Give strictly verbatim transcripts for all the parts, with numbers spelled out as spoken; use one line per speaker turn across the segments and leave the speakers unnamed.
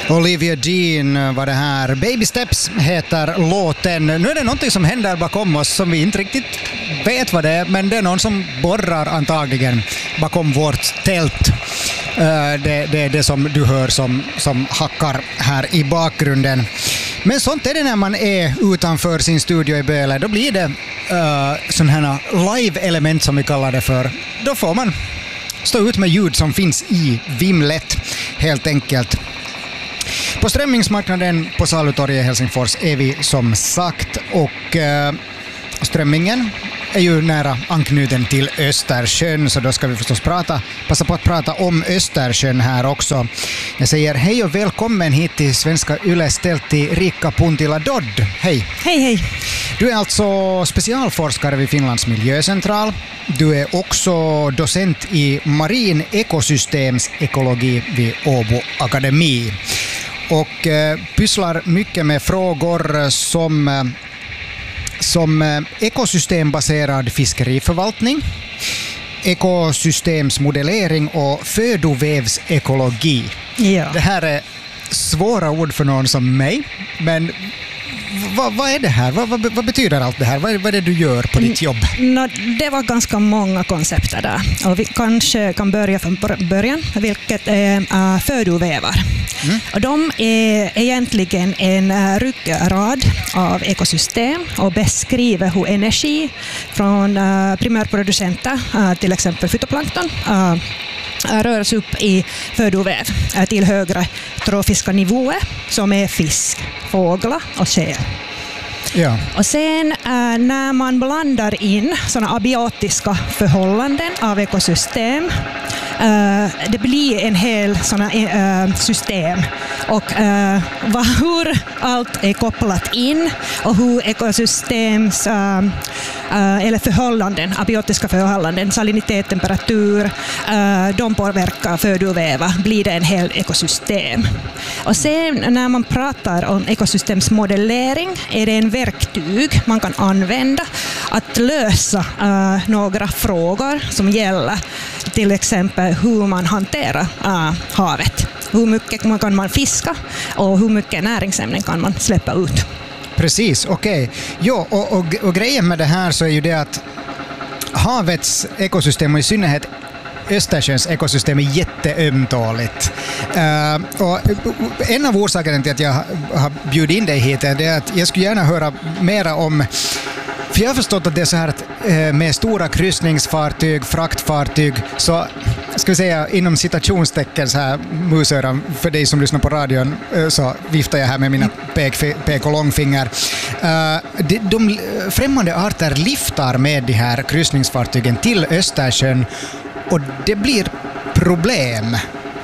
Olivia Dean var det här. Baby Steps heter låten. Nu är det någonting som händer bakom oss som vi inte riktigt vet vad det är, men det är någon som borrar antagligen bakom vårt tält. Det, det är det som du hör som, som hackar här i bakgrunden. Men sånt är det när man är utanför sin studio i Böle. Då blir det uh, sån här live-element som vi kallar det för. Då får man stå ut med ljud som finns i vimlet helt enkelt. På strömmingsmarknaden på Salutorget i Helsingfors är vi som sagt, och uh, strömmingen är ju nära anknuten till Östersjön, så då ska vi förstås prata, passa på att prata om Östersjön här också. Jag säger hej och välkommen hit till Svenska Yles tält till Riikka Puntila-Dodd. Hej!
Hej, hej!
Du är alltså specialforskare vid Finlands miljöcentral. Du är också docent i marin ekosystemsekologi vid Åbo Akademi. Och eh, pysslar mycket med frågor som... Eh, som ekosystembaserad fiskeriförvaltning, ekosystemsmodellering och födovävsekologi.
Ja.
Det här är svåra ord för någon som mig, men vad, vad är det här? Vad, vad, vad betyder allt det här? Vad, vad är det du gör på ditt jobb?
No, det var ganska många koncept där. Och vi kanske kan börja från början, vilket är uh, födovävar. Mm. Och de är egentligen en uh, ryggrad av ekosystem och beskriver hur energi från uh, primärproducenter, uh, till exempel fytoplankton, uh, rörs upp i födoväv till högre trofiska nivåer som är fisk, fåglar och säl.
Ja.
Och sen äh, när man blandar in sådana abiotiska förhållanden av ekosystem, äh, det blir en hel såna, äh, system, och äh, vad, hur allt är kopplat in och hur ekosystems äh, äh, eller förhållanden, abiotiska förhållanden, salinitet, temperatur, äh, de påverkar födoväva, blir det en hel ekosystem. Och sen när man pratar om ekosystemsmodellering är det en verktyg man kan använda att lösa uh, några frågor som gäller till exempel hur man hanterar uh, havet. Hur mycket kan man fiska och hur mycket näringsämnen kan man släppa ut.
Precis, okej. Okay. Jo, och, och, och grejen med det här så är ju det att havets ekosystem, och i synnerhet Östersjöns ekosystem, är jätteömtåligt. Uh, och en av orsakerna till att jag har bjudit in dig hit är att jag skulle gärna höra mera om, för jag har förstått att det är så här att uh, med stora kryssningsfartyg, fraktfartyg, så ska vi säga inom citationstecken så här musöron för dig som lyssnar på radion, uh, så viftar jag här med mina pek, pek och långfinger. Uh, de, de främmande arter lyftar med de här kryssningsfartygen till Östersjön. Och det blir problem,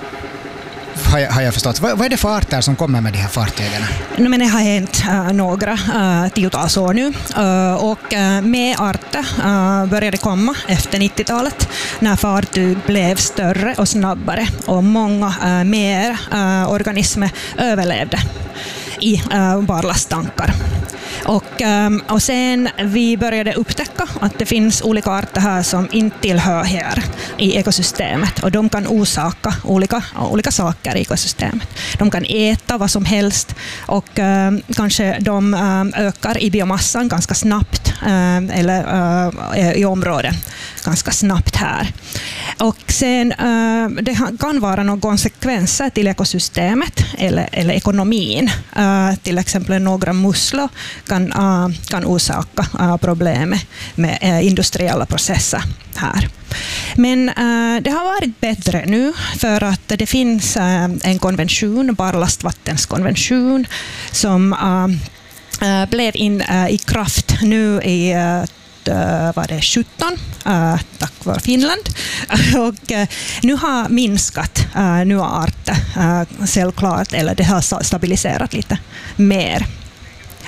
har jag, har jag förstått. Vad, vad är det för arter som kommer med de här fartygen?
No, men det har hänt uh, några uh, tiotals år nu. Uh, och uh, med arter uh, började komma efter nittiotalet när fartyg blev större och snabbare och många uh, mer uh, organismer överlevde i uh, barlasttankar. Och, och sen vi började upptäcka att det finns olika arter här som inte tillhör här i ekosystemet, och de kan orsaka olika, olika saker i ekosystemet. De kan äta vad som helst, och um, kanske de um, ökar i biomassan ganska snabbt um, eller uh, i områden ganska snabbt här. Och sen uh, det kan vara några konsekvenser till ekosystemet eller, eller ekonomin. Uh, till exempel några musslor kan, uh, kan orsaka uh, problem med uh, industriella processer här. Men uh, det har varit bättre nu för att det finns uh, en konvention, barlastvattenskonvention, som uh, uh, blev in uh, i kraft nu i uh, var det sjutton, uh, tack vare Finland. Och uh, nu har minskat uh, nya arter, uh, självklart, eller det har stabiliserat lite mer.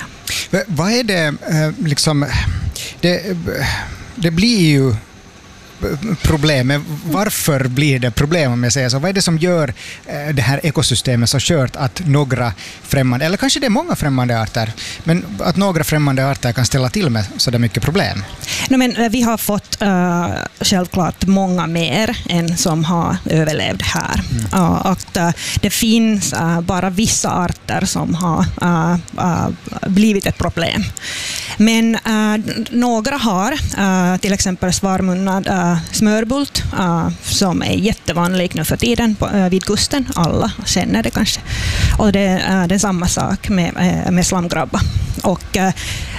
Ja. Vad är det, liksom, det, det blir ju problemet. Varför blir det problem om jag säger så? Vad är det som gör det här ekosystemet så skört att några främmande, eller kanske det är många främmande arter, men att några främmande arter kan ställa till med så där mycket problem?
No, men vi har fått uh, självklart många mer än som har överlevt här. Mm. Uh, att, uh, det finns uh, bara vissa arter som har uh, uh, blivit ett problem. Men uh, några har, uh, till exempel svarmunnad uh, smörbult, uh, som är jättevanlig nu för tiden på, uh, vid kusten. Alla känner det kanske. Och det, uh, det är samma sak med, uh, med slamgrabba. Och uh,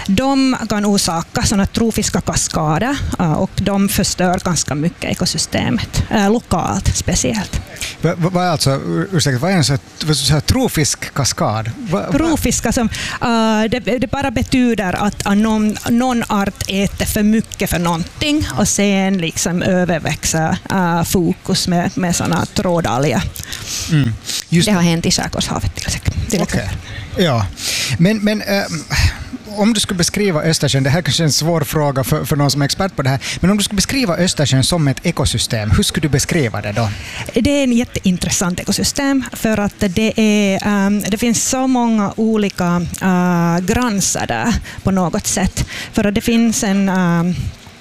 de kan orsaka sådana trofiska kaskader uh, och de förstör ganska mycket ekosystemet, uh, lokalt speciellt.
Vad va, va, alltså, ursäkta, vad är en så här trofisk kaskad? Va, va?
Trofiska som, uh, det, det bara betyder att uh, någon, någon art äter för mycket för någonting och sen liksom överväxer uh, fokus med, med sådana trådalger. Mm. Det har hänt i Skärgårdshavet till exempel.
Okay. Ja, men, men uh, om du skulle beskriva Östersjön, det här kanske är en svår fråga för, för någon som är expert på det här, men om du skulle beskriva Östersjön som ett ekosystem, hur skulle du beskriva det då?
Det är en jätteintressant ekosystem för att det, är, um, det finns så många olika uh, gränser där på något sätt. För att det finns en um,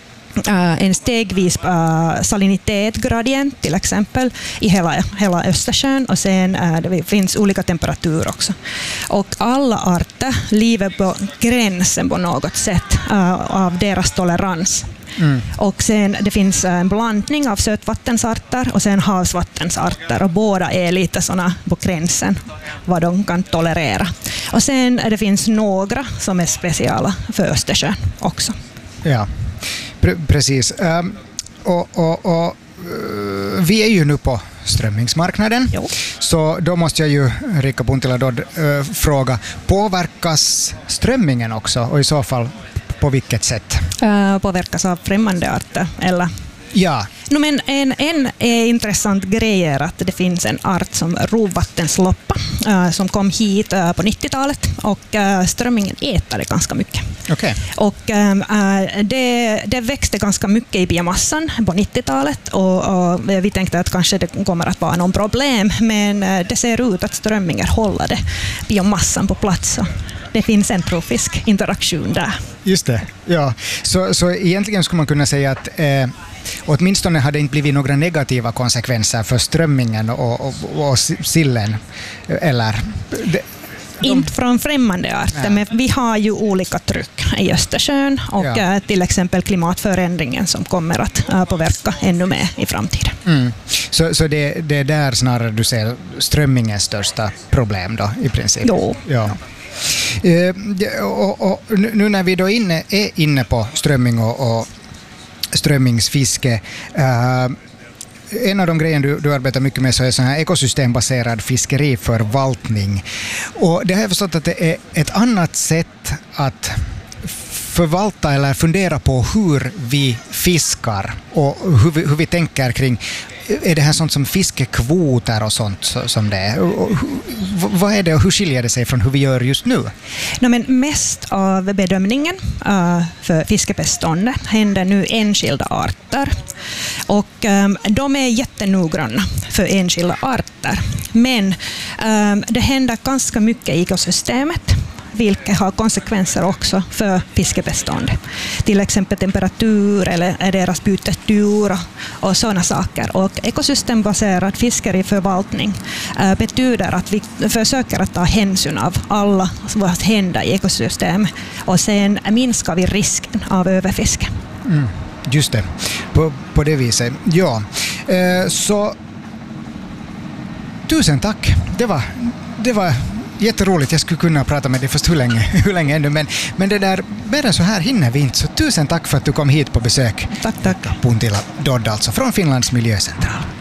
Uh, en stegvis uh, salinitetsgradient till exempel i hela, hela Östersjön och sen uh, det finns olika temperaturer också. Och alla arter lever på gränsen på något sätt uh, av deras tolerans. Mm. Och sen det finns en blandning av sötvattensarter och sen havsvattensarter och båda är lite såna på gränsen vad de kan tolerera. Och sen det finns några som är speciella för Östersjön också.
Ja. Precis. Um, och, och, och, uh, vi är ju nu på strömmingsmarknaden. Jo. Så då måste jag ju, Riikka Puntila-Dodd, uh, fråga, påverkas strömmingen också och i så fall på vilket sätt?
Uh, påverkas av främmande arter, eller?
Ja.
No, men en, en intressant grej är att det finns en art som rovvattensloppa uh, som kom hit uh, på nittiotalet och uh, strömmingen äter det ganska mycket.
Okay.
Och uh, det, det växte ganska mycket i biomassan på nittiotalet och, och vi tänkte att kanske det kommer att vara någon problem, men uh, det ser ut att strömmingen håller det, biomassan på plats. Det finns en trofisk interaktion där.
Just det, ja. Så, så egentligen skulle man kunna säga att eh, åtminstone hade inte blivit några negativa konsekvenser för strömmingen och, och, och sillen, eller? Det, de...
Inte från främmande arter, ja. Men vi har ju olika tryck i Östersjön och ja. till exempel klimatförändringen som kommer att uh, påverka ännu mer i framtiden.
Mm. Så, så det, det är där snarare du ser strömmingens största problem då i princip?
Jo.
Ja. Uh, och, och, nu när vi då inne, är inne på strömming och, och strömmingsfiske, uh, en av de grejer du, du arbetar mycket med så är sån här ekosystembaserad fiskeriförvaltning. Och det har jag förstått att det är ett annat sätt att förvalta eller fundera på hur vi fiskar och hur vi, hur vi tänker kring, är det här sånt som fiskekvoter och sånt som det är? Och, och, vad är det och hur skiljer det sig från hur vi gör just nu?
No, men mest av bedömningen uh, för fiskebeståndet händer nu enskilda arter. Och um, de är jättenoggranna för enskilda arter. Men um, det händer ganska mycket i ekosystemet, vilket har konsekvenser också för fiskebestånd. Till exempel temperatur eller deras bytesdjur och sådana saker. Och ekosystembaserad fiskeriförvaltning äh, betyder att vi försöker att ta hänsyn av alla vad som händer i ekosystem och sen minskar vi risken av överfiske.
Mm, just det, på, på det viset. Ja, eh, så tusen tack. Det var... Det var jätteroligt, jag skulle kunna prata med dig först hur länge, hur länge ännu, men, men det där, mer än så här hinner vi inte, så tusen tack för att du kom hit på besök.
Tack, tack.
Puntila-Dodd alltså, från Finlands miljöcentral.